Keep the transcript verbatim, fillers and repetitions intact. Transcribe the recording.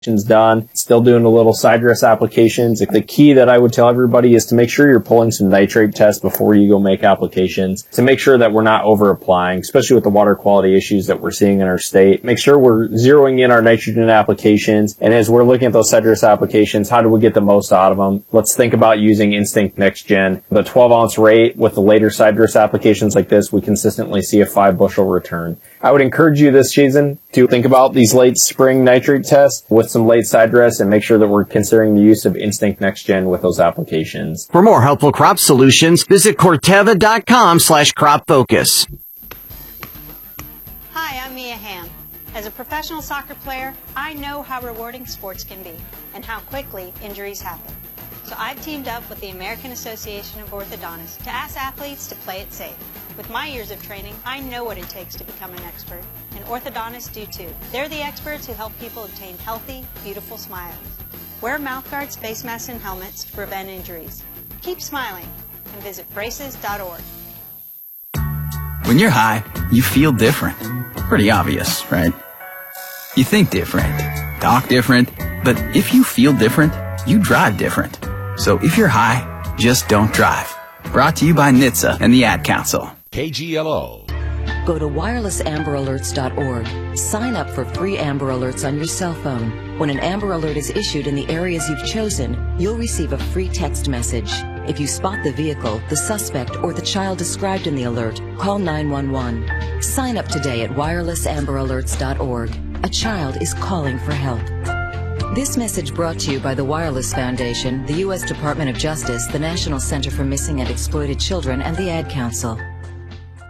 done, still doing a little side dress applications. The key that I would tell everybody is to make sure you're pulling some nitrate tests before you go make applications to make sure that we're not over applying, especially with the water quality issues that we're seeing in our state. Make sure we're zeroing in our nitrogen applications. And as we're looking at those side dress applications, how do we get the most out of them? Let's think about using Instinct Next Gen. The twelve ounce rate with the later side dress applications like this, we consistently see a five bushel return. I would encourage you this season to think about these late spring nitrate tests with some late side dress and make sure that we're considering the use of Instinct Next Gen with those applications. For more helpful crop solutions, visit Corteva.com slash crop focus. Hi, I'm Mia Hamm. As a professional soccer player, I know how rewarding sports can be and how quickly injuries happen. So I've teamed up with the American Association of Orthodontists to ask athletes to play it safe. With my years of training, I know what it takes to become an expert, and orthodontists do too. They're the experts who help people obtain healthy, beautiful smiles. Wear mouth guards, face masks, and helmets to prevent injuries. Keep smiling and visit braces dot org. When you're high, you feel different. Pretty obvious, right? You think different, talk different, but if you feel different, you drive different. So if you're high, just don't drive. Brought to you by N H T S A and the Ad Council. K G L O. Go to wireless amber alerts dot org. Sign up for free Amber Alerts on your cell phone. When an Amber Alert is issued in the areas you've chosen, you'll receive a free text message. If you spot the vehicle, the suspect, or the child described in the alert, call nine one one. Sign up today at wireless amber alerts dot org. A child is calling for help. This message brought to you by the Wireless Foundation, the U S Department of Justice, the National Center for Missing and Exploited Children, and the Ad Council.